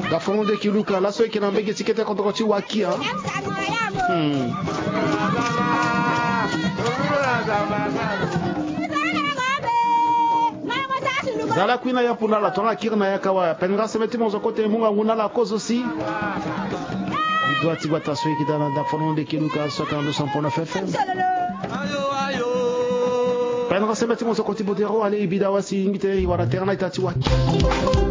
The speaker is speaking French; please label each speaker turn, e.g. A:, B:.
A: da fono de kiluka la so ikina mbege tikete contre ti wakia Zala kuina ya punala tona kirna ya kawa penga semeti mozo kote munga nguna la cause aussi doit y avoir ta soeur qui dans la fono de kiluka so kan do sampona fefe penga semeti mozo kote bodero ale ibida wasi ngite wara terna itati waki